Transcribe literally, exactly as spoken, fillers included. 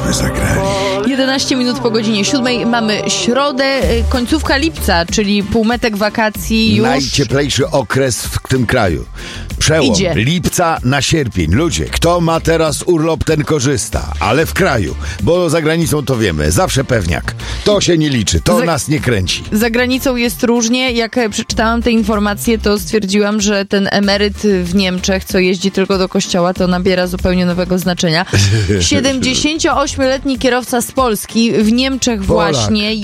byśmy zagrali. jedenaście minut po godzinie siódmej mamy środę, końcówka lipca, czyli półmetek wakacji już. Najcieplejszy okres w tym kraju. Przełom Idzie. lipca na sierpień. Ludzie, kto ma teraz urlop, ten korzysta. Ale w kraju, bo za granicą to wiemy, zawsze pewniak. To się nie liczy, to Za- nas nie kręci. Za granicą jest różnie. Jak przeczytałam te informacje, to stwierdziłam, że ten emeryt w Niemczech, co jeździ tylko do kościoła, to nabiera zupełnie nowego znaczenia. siedemdziesięcioośmioletni kierowca z Polski w Niemczech Polak. właśnie